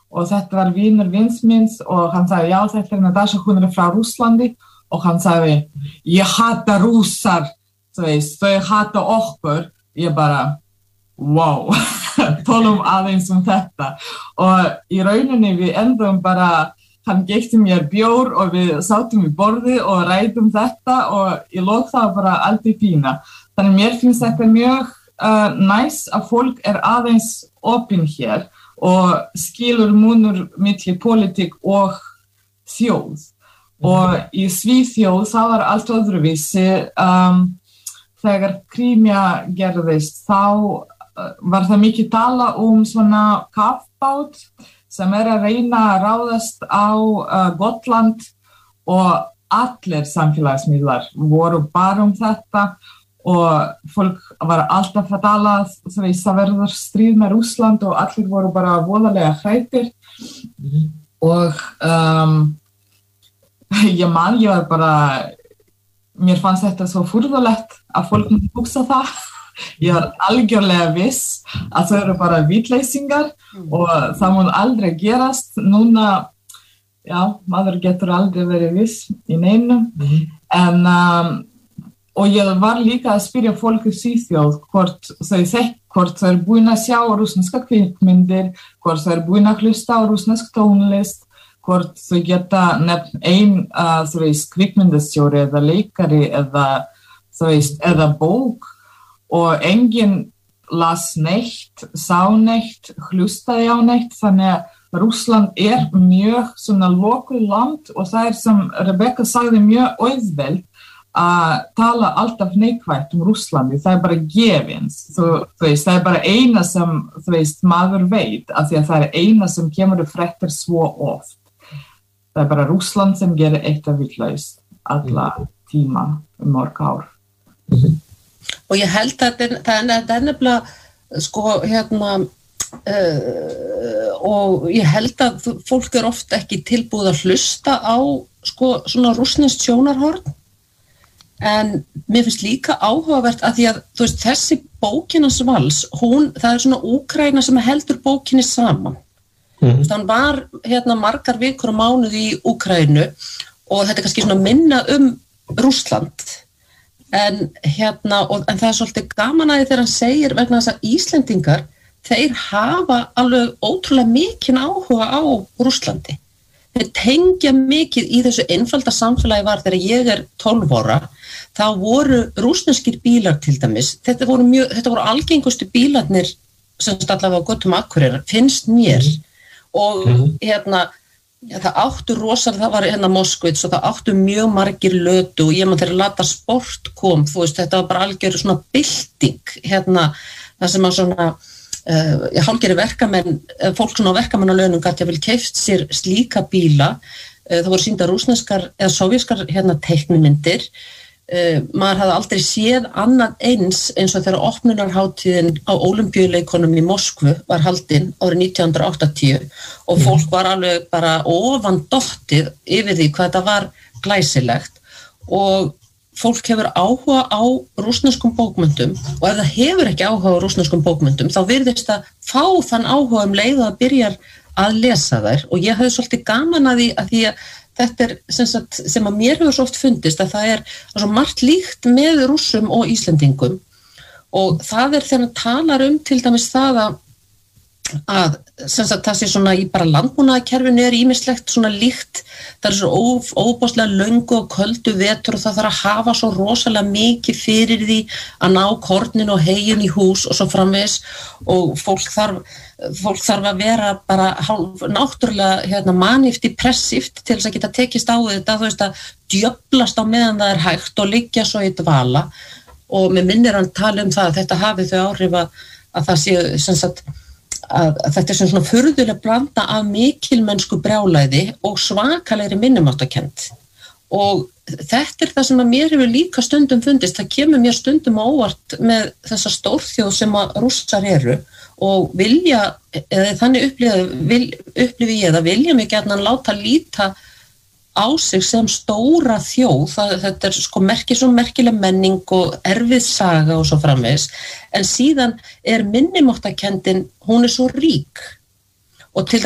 og þetta var vinur vins minns og hann sagði, já, þetta Natasha, hún frá Rússlandi og hann sagði, ég hata rússar, þau hata okkur, ég bara, wow, tólum aðeins þetta og í rauninni við endum bara, hann gekti mér bjór og við sátum í borði og rædum þetta og í lok það bara allt í fína. Þannig mér finnst þetta mjög næs að fólk aðeins opin hér og skilur munur milli pólitík og þjóð. Og í Svíþjóð það var allt öðruvísi. Þegar Krímja gerðist þá var það mikið tala svona kafbát sem að reyna að ráðast á Gotland og allir samfélagsmiðlar voru bara þetta og fólk var alltaf að tala það verður stríð með Rússland og allir voru bara voðalega hræddir og ég var bara mér fannst þetta svo furðulegt að fólk myndi hugsa það. Ég var algjörlega viss að þau eru bara vitleysingar og það mun aldrei gerast. Núna, já, maður getur aldrei verið viss í neinu. En, og ég var líka að spyrja fólk í Svíþjóð hvort þau búin að sjá rússneska kvikmyndir, hvort þau búin að hlusta á rússnesk tónlist, hvort þau geta nefnt kvikmyndastjóri eða leikari eða bók. Og enginn las neitt, sá neitt, hlustaði á neitt, þannig að Rússland mjög svona lokuð land og það sem Rebecca sagði mjög auðvelt að tala alltaf neikvætt Rússlandi, það bara gefins, það bara eina sem maður veit, af því að það eina sem kemur fréttir svo oft. Það bara Rússland sem gerir eitthvað vitlaust alla tíma mörg ár. Og ég held að það nefnilega sko og ég held að fólk oft ekki tilbúið að hlusta á sko svona rússneskt sjónarhorn en mér finnst líka áhugavert að því að þú veist þessi bókinans Vals, það svona Úkraína sem heldur bókinni saman. Hann var margar vikur og mánuði í Úkraínu og þetta kannski svona minna Rússland. En það svolítið gaman að því þegar hann segir vegna þess að Íslendingar, þeir hafa alveg ótrúlega mikinn áhuga á Rússlandi. Þeir tengja mikið í þessu einfalda samfélagi var þegar ég 12 ára, þá voru rússneskir bílar til dæmis, þetta voru algengustu bílarnir sem allavega á götum Akureyrar, finnst mér og það áttu rosalega, það var Moskvits og það áttu mjög margir lötu og ég þegar Lada Sport kom, þú veist, þetta var bara algjör svona bylting, það sem að svona, hálfgerði verkamenn, fólk svona á verkamannalaunum gat ég vel keypt sér slíka bíla, það voru sýndar rússneskar eða sovjískar teiknimyndir, maður hafði aldrei séð annað eins og þegar opnunarhátíðin á Ólympíuleikunum í Moskvu var haldin árið 1980 og fólk var alveg bara ofandottið yfir því hvað þetta var glæsilegt og fólk hefur áhuga á rússneskum bókmenntum og ef það hefur ekki áhuga á rússneskum bókmenntum þá virðist það fá þann áhuga leið að byrja að lesa þær og ég hafði svolítið gaman að því að þetta sem að mér hefur svo oft fundist að það svo margt líkt með Rússum og Íslendingum og það þegar talar til dæmis það að það sé svona í bara landbúnaðarkerfinu ýmislegt svona líkt, það svo óbáslega löngu og köldu vetur og það þarf að hafa svo rosalega mikið fyrir því að ná kornin og hegin í hús og svo framvegis og fólk þarf að vera bara náttúrulega manýft pressíft til þess að geta tekist á þetta, þú veist að djöflast á meðan það hægt og liggja svo í dvala og mér minnir hann tala það að þetta hafi þau áhrif að það sé sem sagt að þetta sem svona furðuleg blanda af mikilmennsku brjálæði og svakalegri minnumáttarkennd og þetta það sem að mér hefur líka stundum fundist, það kemur mér stundum á óvart með þessa stórþjóð sem að Rússar eru og vilja, eða þannig upplifi ég það, vilja mig gjarnan láta líta á sig sem stóra þjóð, þetta sko svo merkileg menning og erfið saga og svo framvegis, en síðan minnumáttarkenndin, hún svo rík og til